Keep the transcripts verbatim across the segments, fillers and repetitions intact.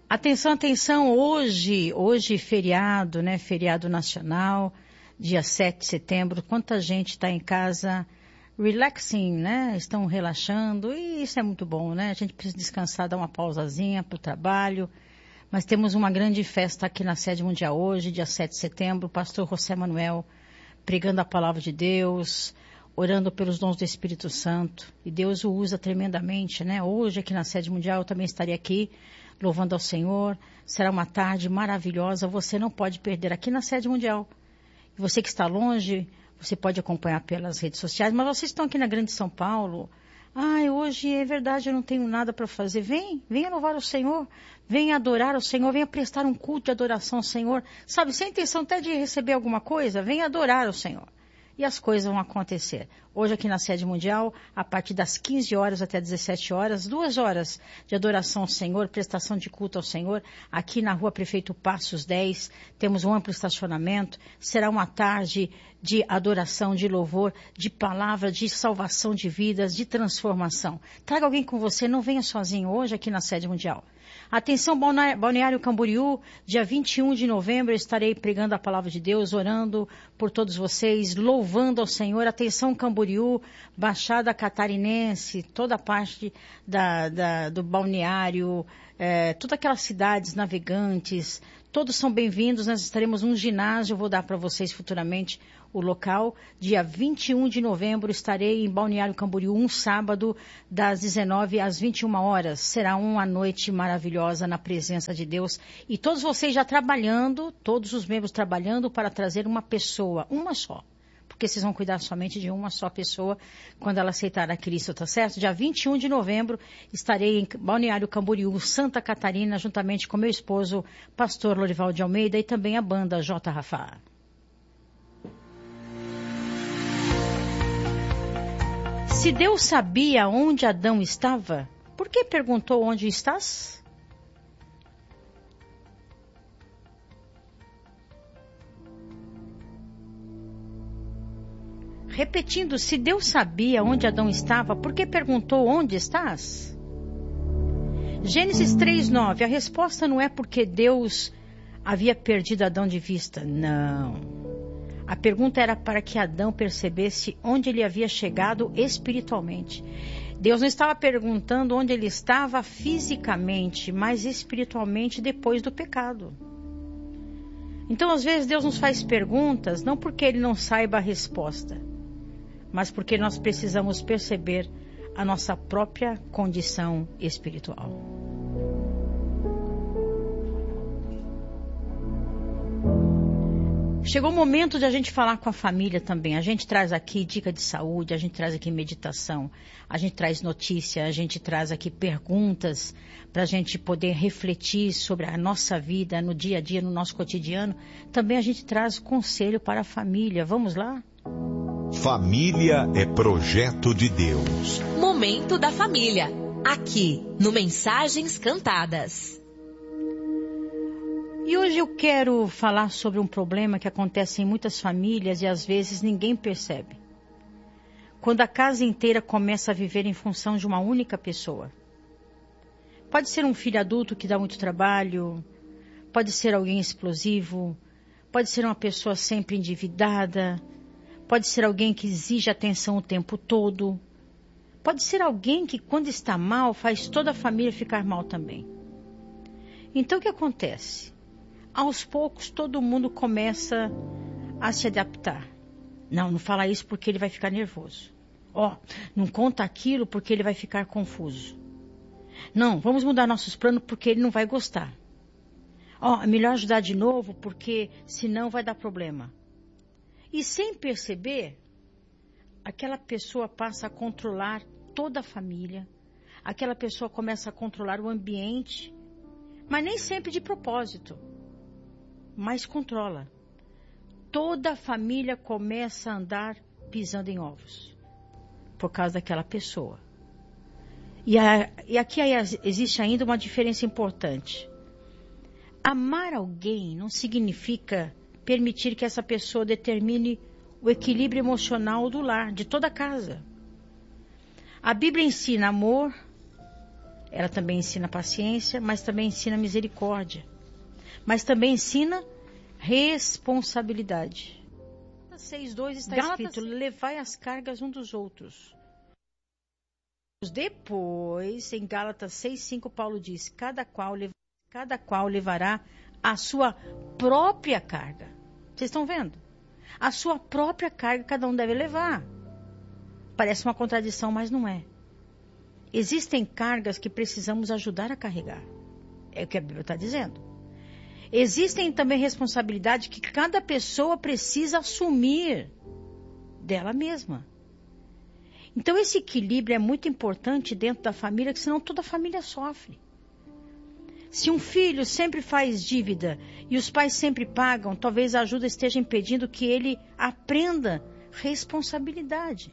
Atenção, atenção, hoje, hoje feriado, né? Feriado nacional, dia sete de setembro. Quanta gente está em casa relaxing, né? Estão relaxando e isso é muito bom, né? A gente precisa descansar, dar uma pausazinha para o trabalho. Mas temos uma grande festa aqui na Sede Mundial hoje, dia sete de setembro. O pastor José Manuel pregando a palavra de Deus, orando pelos dons do Espírito Santo. E Deus o usa tremendamente, né? Hoje aqui na Sede Mundial eu também estarei aqui louvando ao Senhor. Será uma tarde maravilhosa, você não pode perder aqui na Sede Mundial. E você que está longe, você pode acompanhar pelas redes sociais, mas vocês estão aqui na Grande São Paulo. Ai, hoje é verdade, eu não tenho nada para fazer. Vem, venha louvar o Senhor, venha adorar o Senhor, venha prestar um culto de adoração ao Senhor. Sabe, sem intenção até de receber alguma coisa, venha adorar o Senhor. E as coisas vão acontecer. Hoje aqui na Sede Mundial, a partir das quinze horas até dezessete horas, duas horas de adoração ao Senhor, prestação de culto ao Senhor. Aqui na Rua Prefeito Passos dez, temos um amplo estacionamento. Será uma tarde de adoração, de louvor, de palavra, de salvação de vidas, de transformação. Traga alguém com você, não venha sozinho hoje aqui na Sede Mundial. Atenção, Balneário Camboriú, dia vinte e um de novembro, eu estarei pregando a palavra de Deus, orando por todos vocês, louvando ao Senhor. Atenção, Camboriú, Baixada Catarinense, toda a parte da, da, do balneário, é, todas aquelas cidades navegantes, todos são bem-vindos. Nós estaremos num ginásio, eu vou dar para vocês futuramente o local. Dia vinte e um de novembro estarei em Balneário Camboriú, um sábado, das dezenove às vinte e uma horas. Será uma noite maravilhosa na presença de Deus. E todos vocês já trabalhando, todos os membros trabalhando para trazer uma pessoa, uma só. Porque vocês vão cuidar somente de uma só pessoa quando ela aceitar a Cristo, tá certo? Dia vinte e um de novembro estarei em Balneário Camboriú, Santa Catarina, juntamente com meu esposo, pastor Lorival de Almeida, e também a banda J. Rafa. Se Deus sabia onde Adão estava, por que perguntou onde estás? Repetindo, se Deus sabia onde Adão estava, por que perguntou onde estás? Gênesis três, nove, a resposta não é porque Deus havia perdido Adão de vista, não. A pergunta era para que Adão percebesse onde ele havia chegado espiritualmente. Deus não estava perguntando onde ele estava fisicamente, mas espiritualmente depois do pecado. Então, às vezes, Deus nos faz perguntas, não porque ele não saiba a resposta, mas porque nós precisamos perceber a nossa própria condição espiritual. Chegou o momento de a gente falar com a família também. A gente traz aqui dica de saúde, a gente traz aqui meditação, a gente traz notícia, a gente traz aqui perguntas para a gente poder refletir sobre a nossa vida no dia a dia, no nosso cotidiano. Também a gente traz conselho para a família. Vamos lá? Família é projeto de Deus. Momento da família. Aqui, no Mensagens Cantadas. E hoje eu quero falar sobre um problema que acontece em muitas famílias e às vezes ninguém percebe. Quando a casa inteira começa a viver em função de uma única pessoa. Pode ser um filho adulto que dá muito trabalho, pode ser alguém explosivo, pode ser uma pessoa sempre endividada, pode ser alguém que exige atenção o tempo todo, pode ser alguém que quando está mal faz toda a família ficar mal também. Então o que acontece? Aos poucos, todo mundo começa a se adaptar. Não, não fala isso porque ele vai ficar nervoso. Ó, oh, não conta aquilo porque ele vai ficar confuso. Não, vamos mudar nossos planos porque ele não vai gostar. Ó, oh, é melhor ajudar de novo porque senão vai dar problema. E sem perceber, aquela pessoa passa a controlar toda a família. Aquela pessoa começa a controlar o ambiente, mas nem sempre de propósito. Mas controla. Toda a família começa a andar pisando em ovos. Por causa daquela pessoa. E, a, e aqui existe ainda uma diferença importante. Amar alguém não significa permitir que essa pessoa determine o equilíbrio emocional do lar, de toda a casa. A Bíblia ensina amor, Ela também ensina paciência, mas também ensina misericórdia. Mas também ensina responsabilidade. seis, dois está Gálatas... escrito, levai as cargas um dos outros. Depois, em Gálatas seis, cinco, Paulo diz, cada qual, cada qual levará a sua própria carga. Vocês estão vendo? A sua própria carga cada um deve levar. Parece uma contradição, mas não é. Existem cargas que precisamos ajudar a carregar. É o que a Bíblia está dizendo. Existem também responsabilidades que cada pessoa precisa assumir dela mesma. Então esse equilíbrio é muito importante dentro da família, que senão toda a família sofre. Se um filho sempre faz dívida e os pais sempre pagam, talvez a ajuda esteja impedindo que ele aprenda responsabilidade.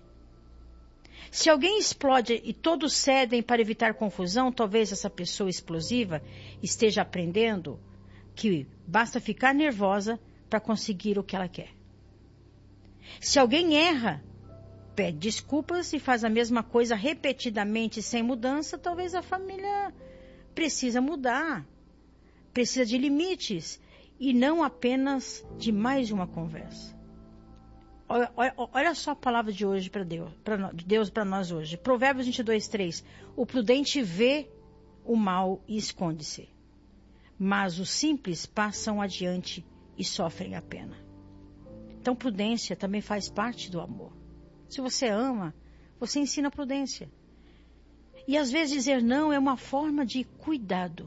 Se alguém explode e todos cedem para evitar confusão, talvez essa pessoa explosiva esteja aprendendo que basta ficar nervosa para conseguir o que ela quer. Se alguém erra, pede desculpas e faz a mesma coisa repetidamente sem mudança, talvez a família precisa mudar, precisa de limites e não apenas de mais uma conversa. Olha, olha, olha só a palavra de hoje para Deus, para Deus para nós hoje. Provérbios vinte e dois, três. O prudente vê o mal e esconde-se, mas os simples passam adiante e sofrem a pena. Então prudência também faz parte do amor. Se você ama, você ensina prudência. E às vezes dizer não é uma forma de cuidado.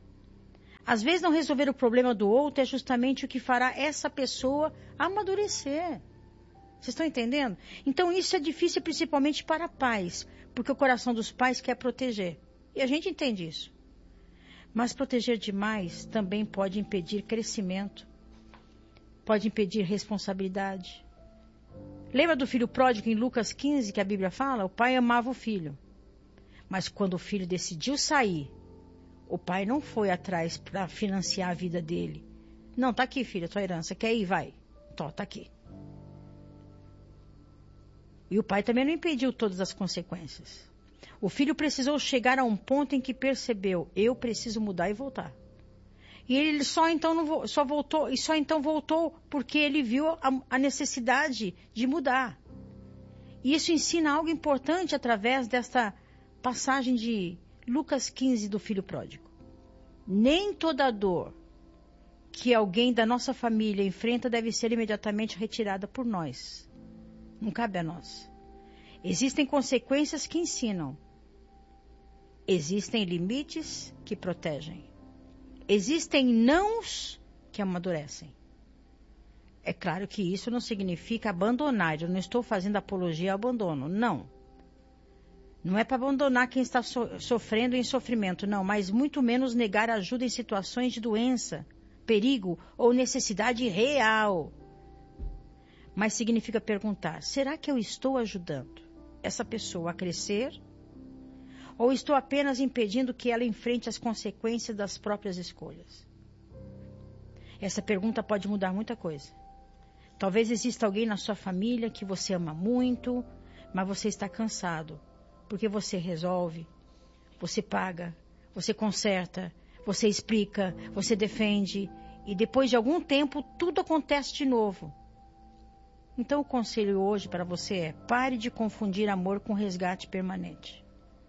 Às vezes não resolver o problema do outro é justamente o que fará essa pessoa amadurecer. Vocês estão entendendo? Então isso é difícil principalmente para pais, porque o coração dos pais quer proteger. E a gente entende isso. Mas proteger demais também pode impedir crescimento, pode impedir responsabilidade. Lembra do filho pródigo em Lucas quinze que a Bíblia fala? O pai amava o filho. Mas quando o filho decidiu sair, o pai não foi atrás para financiar a vida dele. Não, tá aqui, filho, a tua herança. Quer ir? Vai. Tó, tá aqui. E o pai também não impediu todas as consequências. O filho precisou chegar a um ponto em que percebeu, eu preciso mudar e voltar. E ele só então, não, só voltou, e só então voltou porque ele viu a, a necessidade de mudar. E isso ensina algo importante através desta passagem de Lucas quinze do filho pródigo. Nem toda dor que alguém da nossa família enfrenta deve ser imediatamente retirada por nós. Não cabe a nós. Existem consequências que ensinam. Existem limites que protegem. Existem nãos que amadurecem. É claro que isso não significa abandonar. Eu não estou fazendo apologia ao abandono. Não. Não é para abandonar quem está so- sofrendo em sofrimento, não. Mas muito menos negar ajuda em situações de doença, perigo ou necessidade real. Mas significa perguntar, será que eu estou ajudando essa pessoa a crescer? Ou estou apenas impedindo que ela enfrente as consequências das próprias escolhas? Essa pergunta pode mudar muita coisa. Talvez exista alguém na sua família que você ama muito, mas você está cansado. Porque você resolve, você paga, você conserta, você explica, você defende. E depois de algum tempo, tudo acontece de novo. Então o conselho hoje para você é, pare de confundir amor com resgate permanente.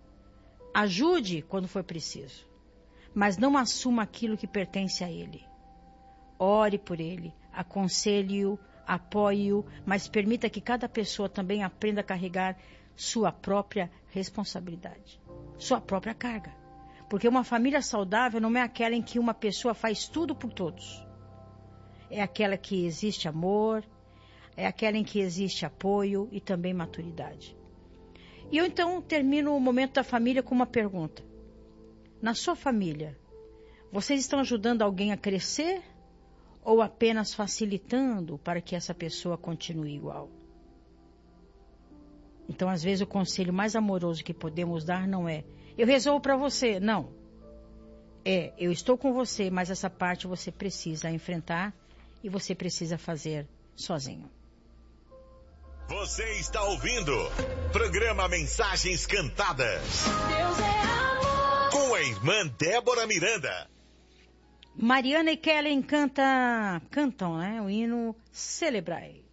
Ajude quando for preciso, mas não assuma aquilo que pertence a ele. Ore por ele, aconselhe-o, apoie-o, mas permita que cada pessoa também aprenda a carregar sua própria responsabilidade, sua própria carga. Porque uma família saudável não é aquela em que uma pessoa faz tudo por todos. É aquela que existe amor, é aquela em que existe apoio e também maturidade. E eu então termino o momento da família com uma pergunta. Na sua família, vocês estão ajudando alguém a crescer ou apenas facilitando para que essa pessoa continue igual? Então, às vezes, o conselho mais amoroso que podemos dar não é, eu resolvo para você. Não. É, eu estou com você, mas essa parte você precisa enfrentar e você precisa fazer sozinho. Você está ouvindo programa Mensagens Cantadas. Deus é amor. a irmã Débora Miranda. Mariana e Kellen canta, cantam, né, o hino Celebrai.